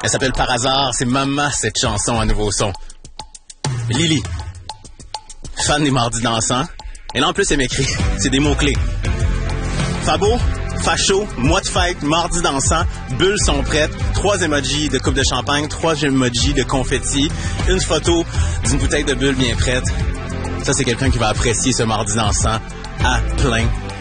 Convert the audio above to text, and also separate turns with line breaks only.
Elle s'appelle Par hasard, c'est Maman cette chanson à nouveau son. Lily, fan des Mardis dansants. Et là en plus elle m'écrit, c'est des mots-clés. Fabo, facho, mois de fête, Mardi dansant, bulles sont prêtes, 3 emojis de coupe de champagne, 3 emojis de confetti, une photo d'une bouteille de bulles bien prête. Ça c'est quelqu'un qui va apprécier ce Mardi dansant à plein